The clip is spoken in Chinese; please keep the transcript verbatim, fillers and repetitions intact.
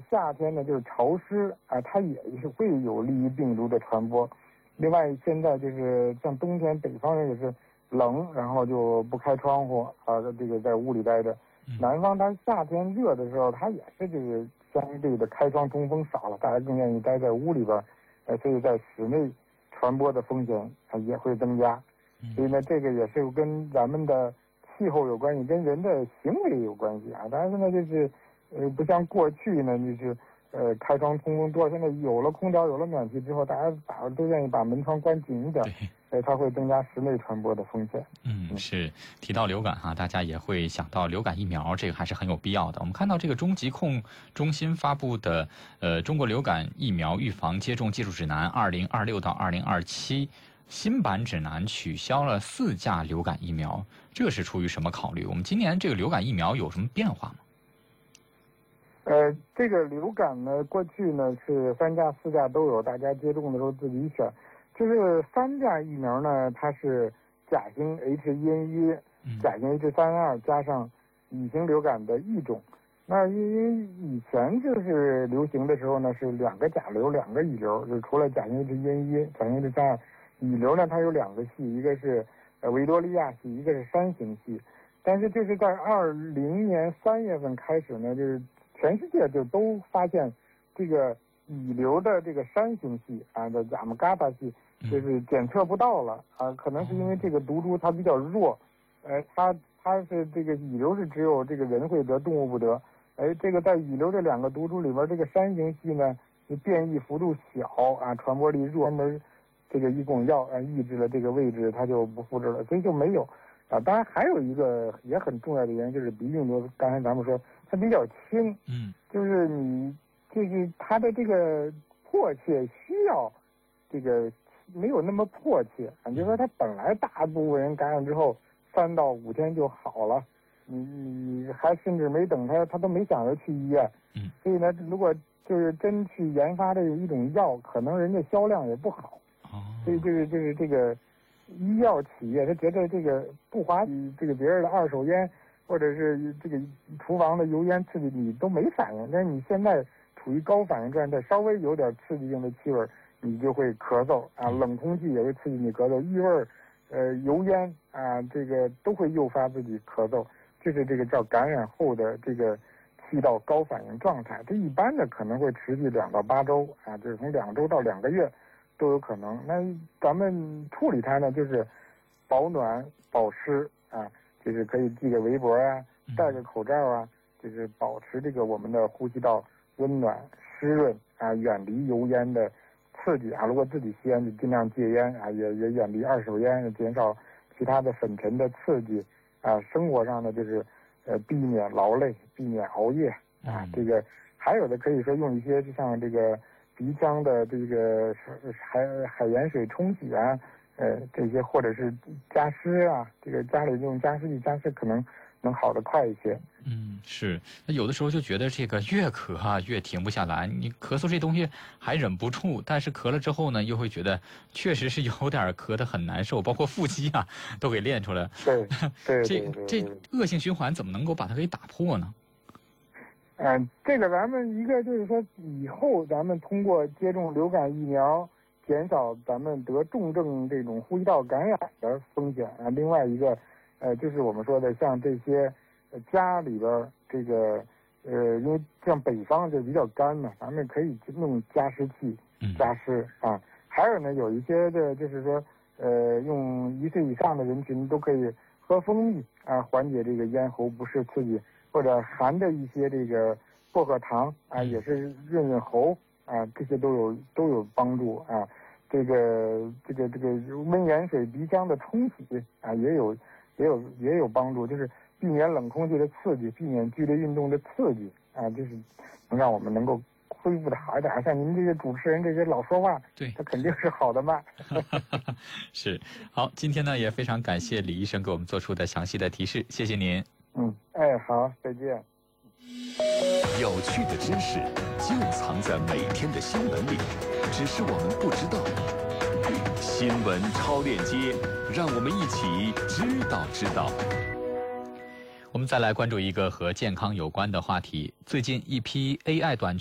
夏天呢就是潮湿啊，它也是会有利于病毒的传播。另外，现在就是像冬天，北方人也是冷，然后就不开窗户啊，这个在屋里待着。南方它夏天热的时候，它也是这个相对的开窗通风少了，大家更愿意待在屋里边，呃，所以在室内传播的风险啊也会增加。所以呢，这个也是跟咱们的气候有关系，跟人的行为有关系啊。当然现在就是，呃，不像过去呢，就是呃开窗通风多，现在有了空调，有了暖气之后，大家把都愿意把门窗关紧一点，呃，它会增加室内传播的风险。 嗯，是提到流感哈、啊，大家也会想到流感疫苗，这个还是很有必要的。我们看到这个中疾控中心发布的呃中国流感疫苗预防接种技术指南二零二六到二零二七。新版指南取消了四价流感疫苗，这是出于什么考虑？我们今年这个流感疫苗有什么变化吗？ 呃，这个流感呢，过去呢是三价、四价都有，大家接种的时候自己选。就是三价疫苗呢，它是甲型 H 一 N 一、甲型 H 三 N 二加上乙型流感的一种。那因为以前就是流行的时候呢，是两个甲流，两个乙流，就除了甲型 H 一 N 一、甲型 H 三 N 二。乙流呢，它有两个系，一个是呃维多利亚系，一个是山形系。但是就是在二零年三月份开始呢，就是全世界就都发现这个乙流的这个山形系啊的亚姆嘎达系，就是检测不到了啊，可能是因为这个毒株它比较弱，呃，它它是这个乙流是只有这个人会得，动物不得。哎，这个在乙流这两个毒株里边，这个山形系呢，变异幅度小啊，传播力弱，门。这个一种药啊抑制了这个位置，它就不复制了，所以就没有啊。当然还有一个也很重要的原因，就是鼻病毒，刚才咱们说它比较轻， 嗯， 就是你就是它的这个迫切需要这个没有那么迫切啊。就是说它本来大部分人感染之后三到五天就好了，你你还甚至没等他他都没想着去医院， 嗯， 所以呢，如果就是真去研发这一种药，可能人家销量也不好。所以就是就是这个医药企业，他觉得这个不花这个别人的二手烟，或者是这个厨房的油烟刺激你都没反应，但是你现在处于高反应状态，稍微有点刺激性的气味，你就会咳嗽啊，冷空气也会刺激你咳嗽，异味，呃，油烟啊，这个都会诱发自己咳嗽，这是这个叫感染后的这个气道高反应状态。这一般的可能会持续两到八周啊，就是从两周到两个月。都有可能。那咱们处理它呢，就是保暖保湿啊，就是可以系个围脖啊，戴个口罩啊，就是保持这个我们的呼吸道温暖湿润啊，远离油烟的刺激啊。如果自己吸烟就尽量戒烟啊，也也远离二手烟，减少其他的粉尘的刺激啊。生活上呢，就是呃避免劳累，避免熬夜啊。这个还有的可以说用一些就像这个。鼻腔的这个海海盐水冲洗啊，呃，这些或者是加湿啊，这个家里用加湿器加湿可能能好得快一些。 嗯，是。那有的时候就觉得这个越咳啊越停不下来，你咳嗽这东西还忍不住，但是咳了之后呢，又会觉得确实是有点咳得很难受，包括腹肌啊都给练出来。 对对这这恶性循环怎么能够把它给打破呢？ 嗯、呃，这个咱们一个就是说，以后咱们通过接种流感疫苗，减少咱们得重症这种呼吸道感染的风险啊。另外一个，呃，就是我们说的像这些家里边这个，呃，因为像北方就比较干嘛，咱们可以用加湿器加湿啊。还有呢，有一些的就是说，呃，用一岁以上的人群都可以喝蜂蜜啊，缓解这个咽喉不适刺激。或者含着一些这个薄荷糖啊，也是润润喉啊，这些都有都有帮助啊。这个这个这个温盐水鼻腔的冲洗啊，也有也有也有帮助，就是避免冷空气的刺激，避免剧烈运动的刺激啊，就是能让我们能够恢复的好一点。像您这些主持人这些老说话， 对， 他肯定是好的嘛。 是好，今天呢也非常感谢李医生给我们做出的详细的提示，谢谢您。 嗯，哎，好，再见。 有趣的知识就藏在每天的新闻里，只是我们不知道。新闻超链接，让我们一起知道知道。 我们再来关注一个和健康有关的话题。最近一批 A I 短